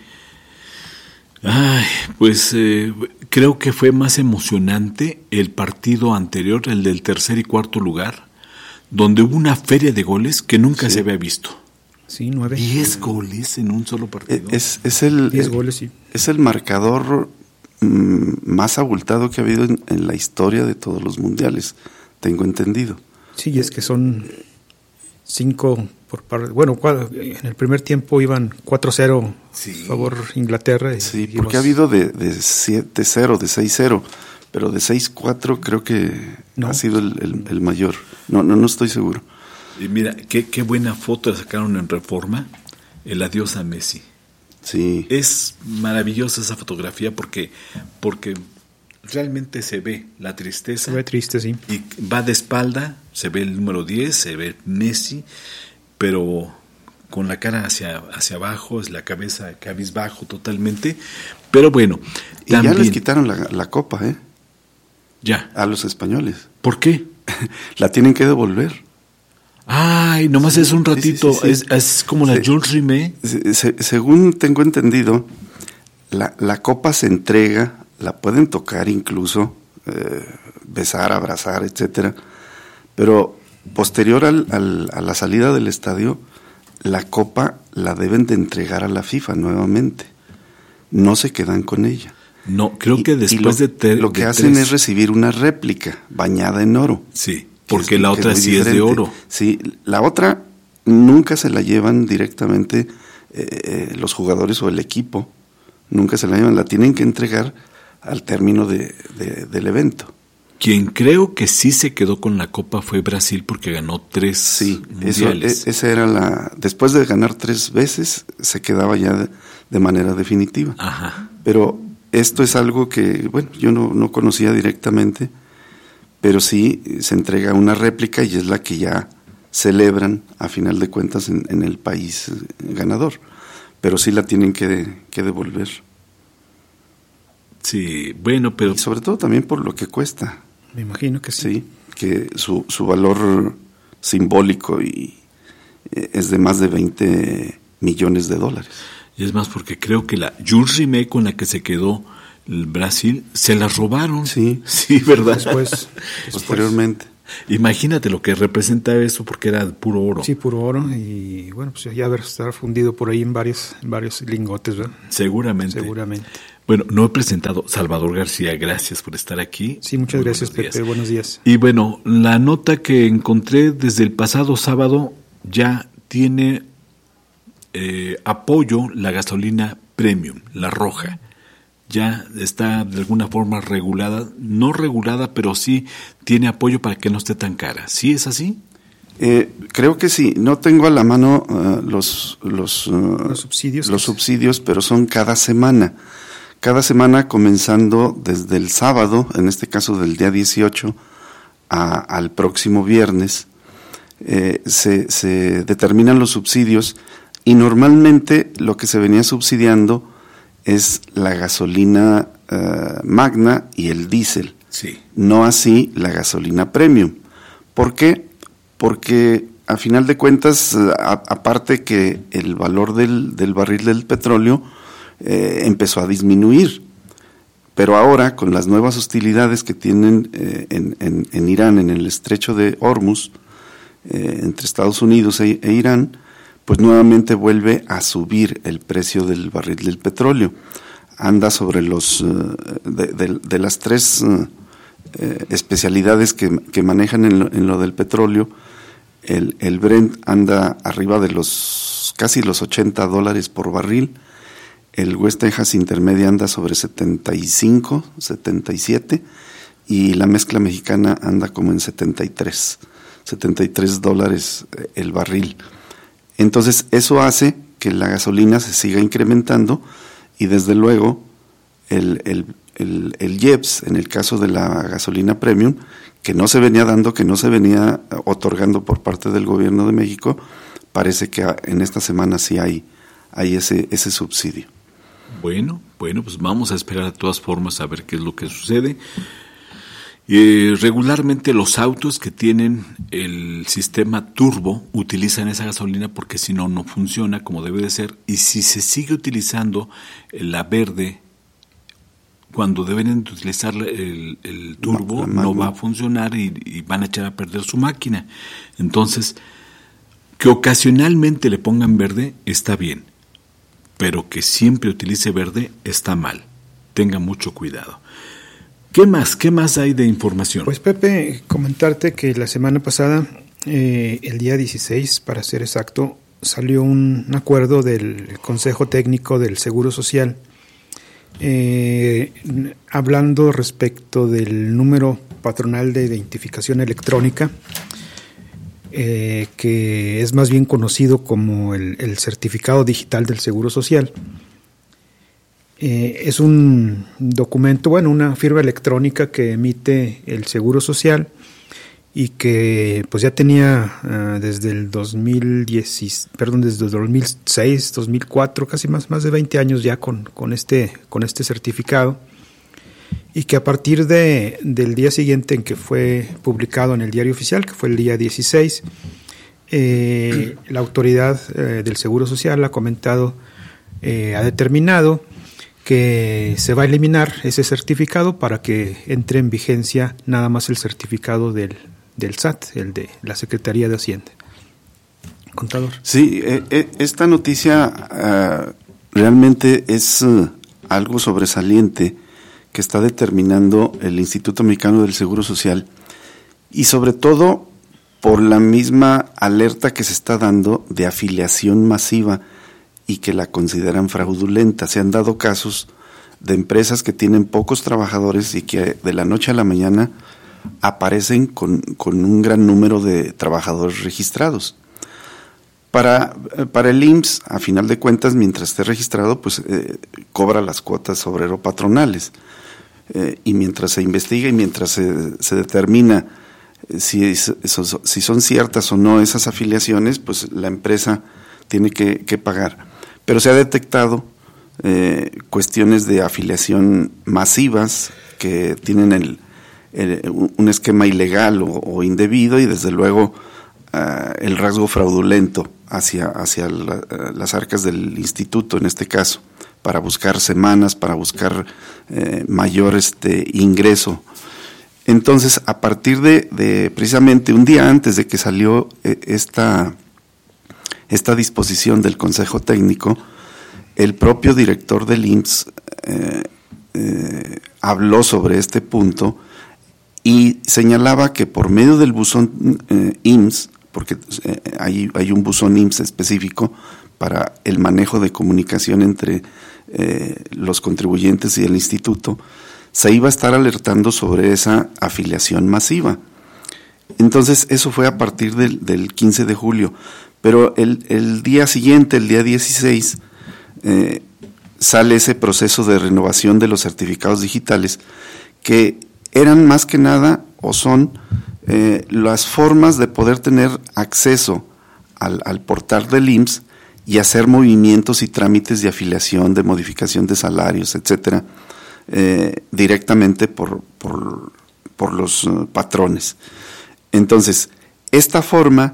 ay, pues eh, creo que fue más emocionante el partido anterior, el del tercer y cuarto lugar, donde hubo una feria de goles que nunca sí. se había visto. Sí, nueve. Diez goles en un solo partido. Es, es el, Diez goles, sí. Es el marcador más abultado que ha habido en, en la historia de todos los mundiales, tengo entendido. Sí, es que son cinco por parte. Bueno, en el primer tiempo iban cuatro cero sí. favor Inglaterra. Y, sí, y porque los... ha habido de, de siete cero, de seis cero, pero de seis cuatro creo que no. ha sido el, el, el mayor. No, no, no estoy seguro. Y mira, qué, qué buena foto sacaron en Reforma, el adiós a Messi. Sí. Es maravillosa esa fotografía porque, porque realmente se ve la tristeza. Se ve triste, sí. Y va de espalda, se ve el número diez, se ve Messi, pero con la cara hacia, hacia abajo, es la cabeza cabizbajo totalmente. Pero bueno. Y también, ya les quitaron la, la copa, ¿eh? Ya. A los españoles. ¿Por qué? La tienen que devolver. Ay, nomás sí, es un ratito, sí, sí, sí. Es, es como la se, Jules Rimet. Se, se, según tengo entendido, la, la copa se entrega, la pueden tocar incluso, eh, besar, abrazar, etcétera, pero posterior al, al, a la salida del estadio, la copa la deben de entregar a la FIFA nuevamente, no se quedan con ella. No, creo que después y lo, de ter, Lo que de hacen tres... es recibir una réplica bañada en oro. Sí. Porque es, la otra sí diferente. Es de oro. Sí, la otra nunca se la llevan directamente eh, los jugadores o el equipo, nunca se la llevan, la tienen que entregar al término de, de, del evento. Quien creo que sí se quedó con la copa fue Brasil porque ganó tres sí, mundiales. Eso, esa era la, después de ganar tres veces se quedaba ya de, de manera definitiva. Ajá. Pero esto es algo que, bueno, yo no, no conocía directamente, pero sí se entrega una réplica y es la que ya celebran a final de cuentas en, en el país ganador, pero sí la tienen que, que devolver. Sí, bueno, pero... Y sobre todo también por lo que cuesta. Me imagino que sí. Sí, que su, su valor simbólico y es de más de veinte millones de dólares. Y es más, porque creo que la Jules Rimet con la que se quedó el Brasil, se la robaron. Sí. Sí, ¿verdad? Después. Posteriormente. Imagínate lo que representa eso, porque era puro oro. Sí, puro oro, y bueno, pues ya haber estar fundido por ahí en varios, en varios lingotes, ¿verdad? Seguramente. Seguramente. Bueno, no he presentado Salvador García, gracias por estar aquí. Sí, muchas Muy gracias, Pepe, días. Buenos días. Y bueno, la nota que encontré desde el pasado sábado ya tiene eh, apoyo la gasolina premium, la roja. Ya está de alguna forma regulada, no regulada, pero sí tiene apoyo para que no esté tan cara. ¿Sí es así? Eh, creo que sí. No tengo a la mano uh, los, los, uh, los, subsidios, los subsidios, pero son cada semana. Cada semana comenzando desde el sábado, en este caso del día dieciocho, a, al próximo viernes, eh, se, se determinan los subsidios y normalmente lo que se venía subsidiando es la gasolina uh, magna y el diésel. Sí. No así la gasolina premium. ¿Por qué? Porque a final de cuentas, a, aparte que el valor del, del barril del petróleo eh, empezó a disminuir, pero ahora con las nuevas hostilidades que tienen eh, en, en, en Irán, en el estrecho de Hormuz, eh, entre Estados Unidos e, e Irán, pues nuevamente vuelve a subir el precio del barril del petróleo. Anda sobre los, uh, de, de, de las tres uh, eh, especialidades que, que manejan en lo, en lo del petróleo, el, el Brent anda arriba de los casi los ochenta dólares por barril, el West Texas Intermedia anda sobre setenta y cinco, setenta y siete, y la mezcla mexicana anda como en setenta y tres, setenta y tres dólares el barril. Entonces eso hace que la gasolina se siga incrementando y desde luego el, el, el, el I E P S, en el caso de la gasolina premium, que no se venía dando, que no se venía otorgando por parte del gobierno de México, parece que en esta semana sí hay, hay ese, ese subsidio. Bueno, bueno, pues vamos a esperar de todas formas a ver qué es lo que sucede. Eh, regularmente los autos que tienen el sistema turbo utilizan esa gasolina porque si no, no funciona como debe de ser, y si se sigue utilizando la verde cuando deben utilizar el, el turbo, no, no va a funcionar y, y van a echar a perder su máquina. Entonces, que ocasionalmente le pongan verde está bien, pero que siempre utilice verde está mal. Tenga mucho cuidado. ¿Qué más? ¿Qué más hay de información? Pues Pepe, comentarte que la semana pasada, eh, el día dieciséis, para ser exacto, salió un acuerdo del Consejo Técnico del Seguro Social eh, hablando respecto del número patronal de identificación electrónica, eh, que es más bien conocido como el, el certificado digital del Seguro Social. Eh, es un documento, bueno, una firma electrónica que emite el Seguro Social y que pues ya tenía uh, desde el dos mil diez, perdón, desde el dos mil seis, dos mil cuatro, casi más, más de veinte años ya con, con, este, con este certificado, y que a partir de, del día siguiente en que fue publicado en el Diario Oficial, que fue el día dieciséis, eh, la autoridad eh, del Seguro Social ha comentado, eh, ha determinado que se va a eliminar ese certificado para que entre en vigencia nada más el certificado del, del S A T, el de la Secretaría de Hacienda. Contador. Sí, eh, eh, esta noticia uh, realmente es uh, algo sobresaliente que está determinando el Instituto Mexicano del Seguro Social, y sobre todo por la misma alerta que se está dando de afiliación masiva y que la consideran fraudulenta. Se han dado casos de empresas que tienen pocos trabajadores y que de la noche a la mañana aparecen con, con un gran número de trabajadores registrados. Para, para el I M S S, a final de cuentas, mientras esté registrado, pues eh, cobra las cuotas obrero-patronales. Eh, y mientras se investiga y mientras se, se determina si, es, eso, si son ciertas o no esas afiliaciones, pues la empresa tiene que, que pagar. Pero se ha detectado eh, cuestiones de afiliación masivas que tienen el, el, un esquema ilegal o, o indebido y desde luego uh, el rasgo fraudulento hacia, hacia la, las arcas del instituto en este caso, para buscar semanas, para buscar eh, mayor este, ingreso. Entonces, a partir de, de precisamente un día antes de que salió eh, esta, esta disposición del Consejo Técnico, el propio director del I M S S eh, eh, habló sobre este punto y señalaba que por medio del buzón eh, I M S S, porque eh, hay, hay un buzón I M S S específico para el manejo de comunicación entre eh, los contribuyentes y el instituto, se iba a estar alertando sobre esa afiliación masiva. Entonces, eso fue a partir del, del quince de julio, pero el, el día siguiente, el día dieciséis, eh, sale ese proceso de renovación de los certificados digitales, que eran más que nada, o son, eh, las formas de poder tener acceso al, al portal del I M S S y hacer movimientos y trámites de afiliación, de modificación de salarios, etcétera, Eh, directamente por, por, por los uh, patrones. Entonces, esta forma,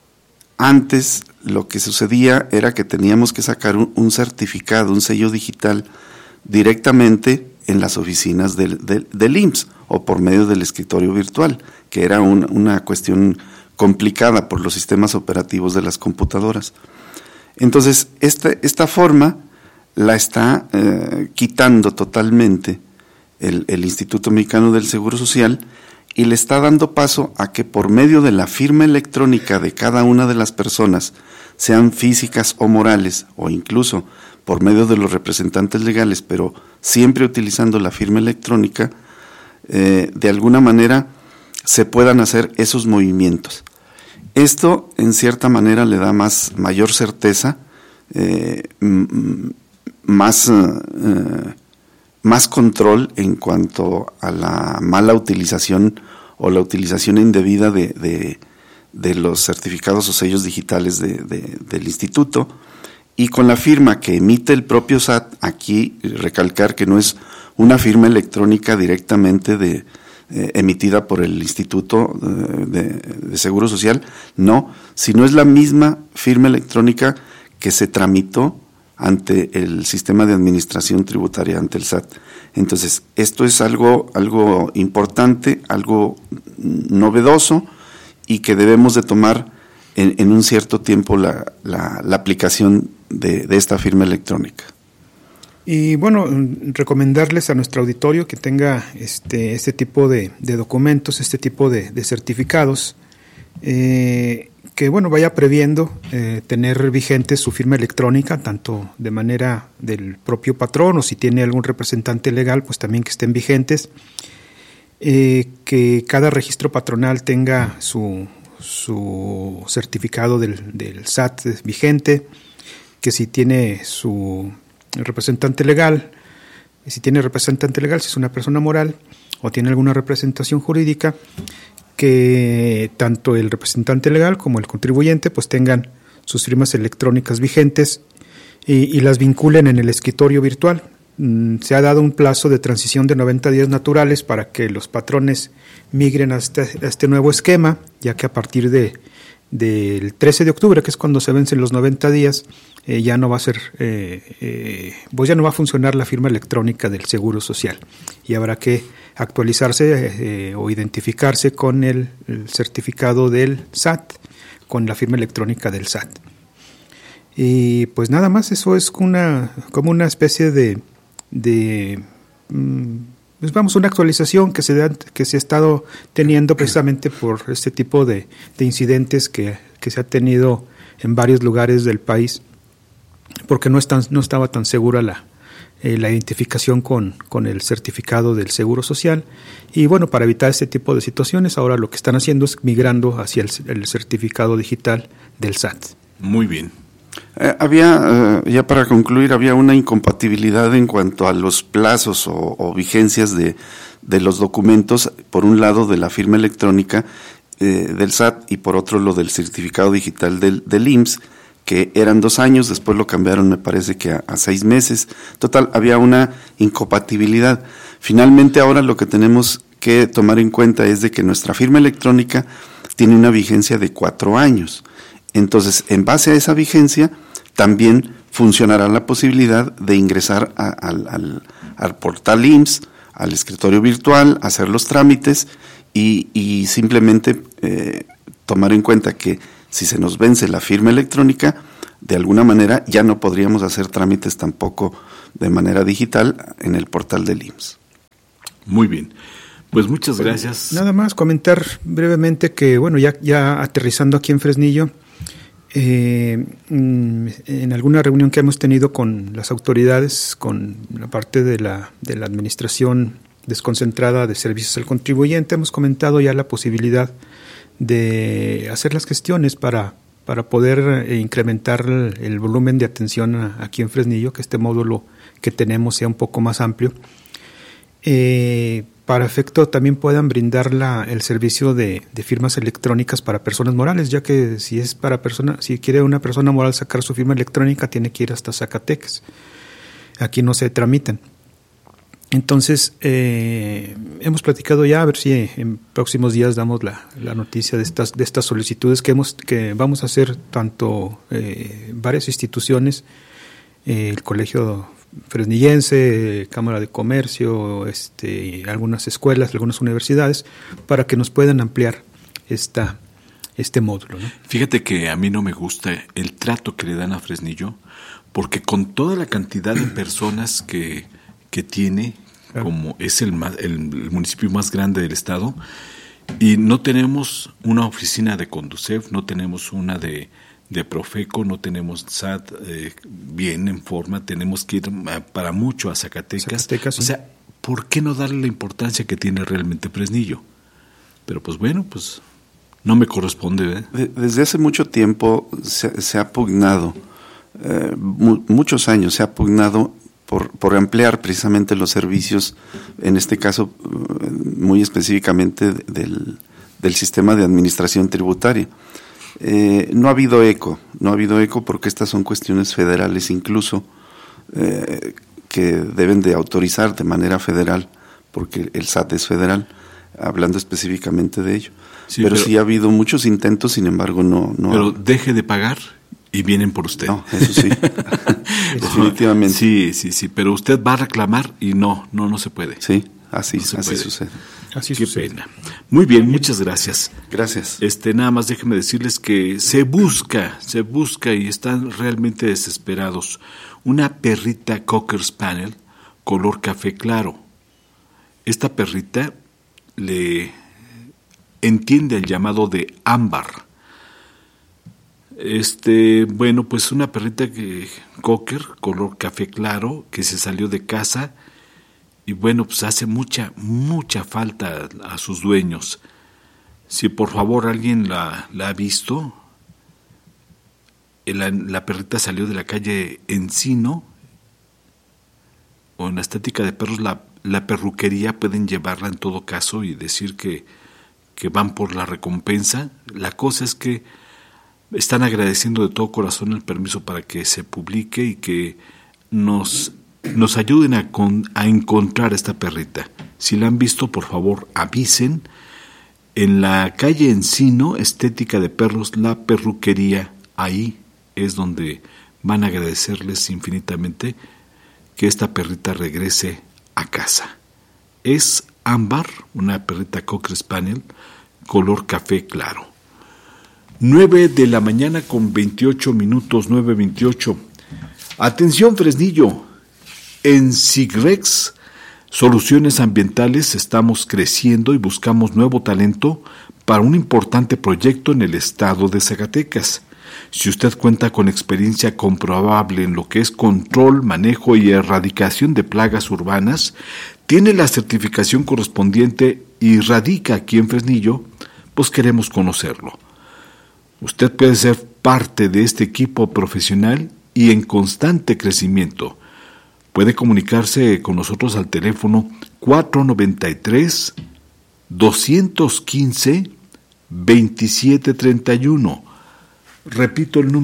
antes lo que sucedía era que teníamos que sacar un, un certificado, un sello digital, directamente en las oficinas del, del, del I M S S o por medio del escritorio virtual, que era un, una cuestión complicada por los sistemas operativos de las computadoras. Entonces, esta, esta forma la está eh, quitando totalmente el, el Instituto Mexicano del Seguro Social y le está dando paso a que por medio de la firma electrónica de cada una de las personas, sean físicas o morales, o incluso por medio de los representantes legales, pero siempre utilizando la firma electrónica, eh, de alguna manera se puedan hacer esos movimientos. Esto, en cierta manera, le da más mayor certeza, eh, m- más, uh, más control en cuanto a la mala utilización o la utilización indebida de, de, de los certificados o sellos digitales de, de, del instituto, y con la firma que emite el propio S A T, aquí recalcar que no es una firma electrónica directamente de, eh, emitida por el Instituto de, de Seguro Social, no, sino es la misma firma electrónica que se tramitó ante el sistema de administración tributaria, ante el S A T. Entonces, esto es algo, algo importante, algo novedoso y que debemos de tomar en, en un cierto tiempo la, la, la aplicación de, de esta firma electrónica. Y bueno, recomendarles a nuestro auditorio que tenga este, este tipo de, de documentos, este tipo de, de certificados, eh, que bueno, vaya previendo eh, tener vigente su firma electrónica, tanto de manera del propio patrón o si tiene algún representante legal, pues también que estén vigentes, eh, que cada registro patronal tenga su, su certificado del, del S A T vigente, que si tiene su representante legal, si tiene representante legal, si es una persona moral o tiene alguna representación jurídica, que tanto el representante legal como el contribuyente pues tengan sus firmas electrónicas vigentes y, y las vinculen en el escritorio virtual. Mm, se ha dado un plazo de transición de noventa días naturales para que los patrones migren a este, a este nuevo esquema, ya que a partir de del trece de octubre, que es cuando se vencen los noventa días, eh, ya no va a ser, eh, eh, pues ya no va a funcionar la firma electrónica del Seguro Social y habrá que actualizarse eh, o identificarse con el, el certificado del S A T, con la firma electrónica del S A T. Y pues nada más, eso es una, como una especie de, de pues vamos, una actualización que se, da, que se ha estado teniendo precisamente por este tipo de, de incidentes que, que se ha tenido en varios lugares del país, porque no, es tan, no estaba tan segura la, eh, la identificación con, con el certificado del Seguro Social. Y bueno, para evitar este tipo de situaciones, ahora lo que están haciendo es migrando hacia el, el certificado digital del S A T. Muy bien. Eh, había, eh, ya para concluir, había una incompatibilidad en cuanto a los plazos o, o vigencias de, de los documentos, por un lado de la firma electrónica eh, del S A T y por otro lo del certificado digital del, del I M S S, que eran dos años, después lo cambiaron me parece que a, a seis meses. Total, había una incompatibilidad. Finalmente ahora lo que tenemos que tomar en cuenta es de que nuestra firma electrónica tiene una vigencia de cuatro años. Entonces, en base a esa vigencia, también funcionará la posibilidad de ingresar a, al, al, al portal I M S S, al escritorio virtual, hacer los trámites y, y simplemente eh, tomar en cuenta que si se nos vence la firma electrónica, de alguna manera ya no podríamos hacer trámites tampoco de manera digital en el portal del I M S S. Muy bien. Pues muchas gracias. Nada más comentar brevemente que, bueno, ya, ya aterrizando aquí en Fresnillo, eh, en alguna reunión que hemos tenido con las autoridades, con la parte de la, de la administración desconcentrada de servicios al contribuyente, hemos comentado ya la posibilidad de hacer las gestiones para, para poder eh, incrementar el, el volumen de atención a, aquí en Fresnillo, que este módulo que tenemos sea un poco más amplio. Eh, para efecto también puedan brindar la, el servicio de, de firmas electrónicas para personas morales, ya que si es para persona, si quiere una persona moral sacar su firma electrónica, tiene que ir hasta Zacatecas. Aquí no se tramitan. Entonces, eh, hemos platicado ya, a ver si en próximos días damos la, la noticia de estas, de estas solicitudes que hemos, que vamos a hacer tanto eh, varias instituciones, eh, el Colegio Fresnillense, Cámara de Comercio, este, algunas escuelas, algunas universidades, para que nos puedan ampliar esta, este módulo, ¿no? Fíjate que a mí no me gusta el trato que le dan a Fresnillo, porque con toda la cantidad de personas que, que tiene, claro, como es el, el, el municipio más grande del estado, y no tenemos una oficina de Conducef, no tenemos una de de Profeco, no tenemos S A T eh, bien en forma, tenemos que ir a, para mucho a Zacatecas. Zacatecas sí. O sea, ¿por qué no darle la importancia que tiene realmente Fresnillo? Pero pues bueno, pues no me corresponde, ¿eh? De, desde hace mucho tiempo se, se ha pugnado, eh, mu- muchos años se ha pugnado por, por ampliar precisamente los servicios, en este caso muy específicamente del, del sistema de administración tributaria. Eh, no ha habido eco, no ha habido eco porque estas son cuestiones federales incluso, eh, que deben de autorizar de manera federal, porque el S A T es federal, hablando específicamente de ello. Sí, pero, pero sí ha habido muchos intentos, sin embargo no... no pero deje de pagar y vienen por usted. No, eso sí, definitivamente. Sí, sí, sí, pero usted va a reclamar y no, no, no se puede. Sí, así, no así sucede. Así Qué sucede. Pena. Muy bien, muchas gracias. Gracias. Este, nada más déjenme decirles que se busca, se busca y están realmente desesperados una perrita Cocker Spaniel color café claro. Esta perrita le entiende el llamado de ámbar. Este, bueno, pues una perrita que Cocker color café claro que se salió de casa. Y bueno, pues hace mucha, mucha falta a, a sus dueños. Si por favor alguien la, la ha visto, la, la perrita salió de la calle Encino, o en la estética de perros, la, la perruquería, pueden llevarla en todo caso y decir que, que van por la recompensa. La cosa es que están agradeciendo de todo corazón el permiso para que se publique y que nos... nos ayuden a, con, a encontrar a esta perrita. Si la han visto, por favor, avisen. En la calle Encino, estética de perros, la perruquería, ahí es donde van a agradecerles infinitamente que esta perrita regrese a casa. Es ámbar, una perrita Cocker Spaniel, color café claro. nueve de la mañana con veintiocho minutos, nueve veintiocho. Atención, Fresnillo. En Sigrex Soluciones Ambientales estamos creciendo y buscamos nuevo talento para un importante proyecto en el estado de Zacatecas. Si usted cuenta con experiencia comprobable en lo que es control, manejo y erradicación de plagas urbanas, tiene la certificación correspondiente y radica aquí en Fresnillo, pues queremos conocerlo. Usted puede ser parte de este equipo profesional y en constante crecimiento. Puede comunicarse con nosotros al teléfono cuatro noventa y tres, doscientos quince, veintisiete treinta y uno. Repito el número,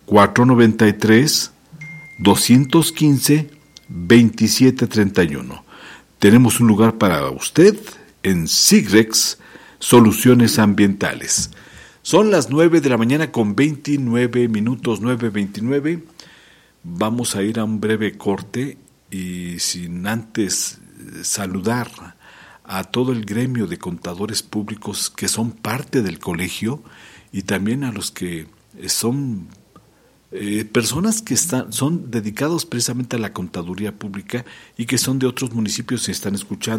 cuatro noventa y tres, doscientos quince, veintisiete treinta y uno. Tenemos un lugar para usted en Sigrex Soluciones Ambientales. Son las nueve de la mañana con veintinueve minutos, nueve veintinueve. Vamos a ir a un breve corte y sin antes saludar a todo el gremio de contadores públicos que son parte del colegio y también a los que son eh, personas que están, son dedicados precisamente a la contaduría pública y que son de otros municipios y están escuchando.